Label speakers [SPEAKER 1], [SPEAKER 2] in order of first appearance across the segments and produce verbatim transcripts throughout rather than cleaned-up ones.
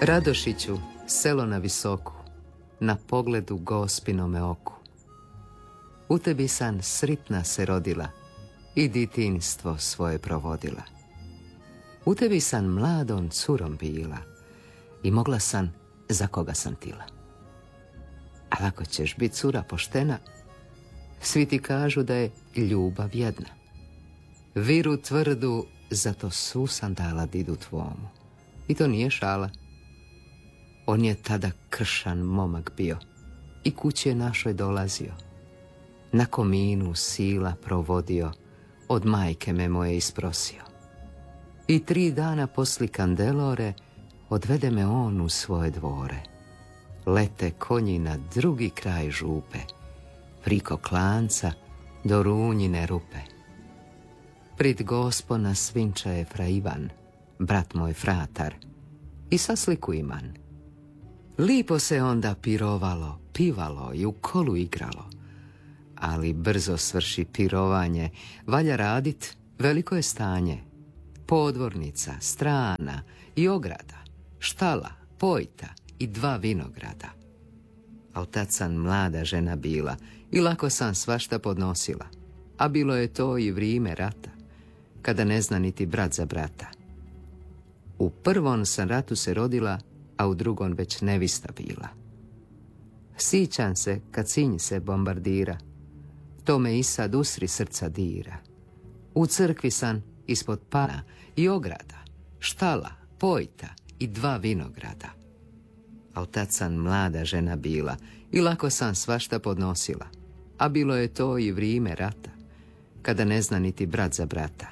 [SPEAKER 1] Radošiću, selo na visoku, na pogledu gospinome oku. U tebi san sritna se rodila i ditinstvo svoje provodila. U tebi san mladom curom bila i mogla san za koga sam tila. A ako ćeš bit cura poštena, svi ti kažu da je ljubav jedna. Viru tvrdu, zato svu sam dala didu tvomu. I to nije šala. On je tada kršan momak bio i kuće našoj dolazio. Na kominu sila provodio, od majke me moje isprosio. I tri dana posli kandelore odvede me on u svoje dvore. Lete konji na drugi kraj župe, priko klanca do runjine rupe. Prid gospona svinča je fra Ivan, brat moj fratar, i sa sliku iman. Lipo se onda pirovalo, pivalo i u kolu igralo. Ali brzo svrši pirovanje, valja radit, veliko je stanje. Podvornica, strana i ograda, štala, pojta i dva vinograda. Al tad sam mlada žena bila i lako sam svašta podnosila. A bilo je to i vrijeme rata, kada ne zna niti brat za brata. U prvom sam ratu se rodila, a u drugom već nevista bila. Sićam se kad sinj se bombardira, to me i sad usri srca dira. U crkvi sam ispod pana i ograda, štala, pojta i dva vinograda. Al tad sam mlada žena bila i lako sam svašta podnosila. A bilo je to i vrijeme rata, kada ne zna niti brat za brata.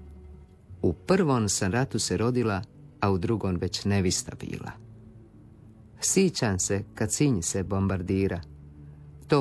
[SPEAKER 1] U prvom sam ratu se rodila, a u drugom već nevista bila. Sićam se kad sinj se bombardira,